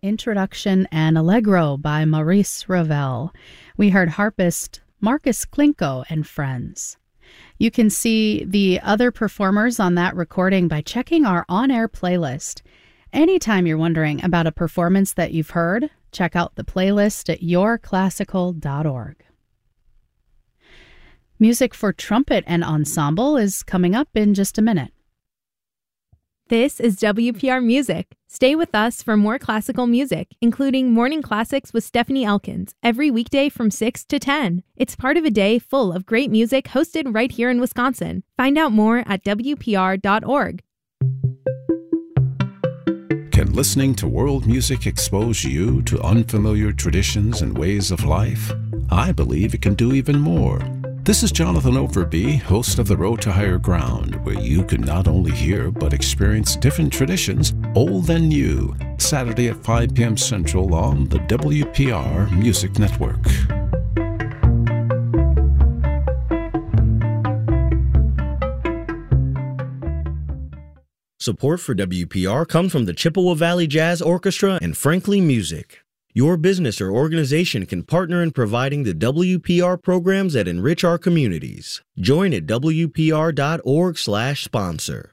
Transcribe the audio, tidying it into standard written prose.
Introduction and Allegro by Maurice Ravel. We heard harpist Marcus Klinko and Friends. You can see the other performers on that recording by checking our on-air playlist. Anytime you're wondering about a performance that you've heard, check out the playlist at yourclassical.org. Music for trumpet and ensemble is coming up in just a minute. This is WPR Music. Stay with us for more classical music, including Morning Classics with Stephanie Elkins, every weekday from 6 to 10. It's part of a day full of great music hosted right here in Wisconsin. Find out more at WPR.org. Can listening to world music expose you to unfamiliar traditions and ways of life? I believe it can do even more. This is Jonathan Overby, host of The Road to Higher Ground, where you can not only hear but experience different traditions, old and new, Saturday at 5 p.m. Central on the WPR Music Network. Support for WPR comes from the Chippewa Valley Jazz Orchestra and Frankly Music. Your business or organization can partner in providing the WPR programs that enrich our communities. Join at WPR.org/sponsor.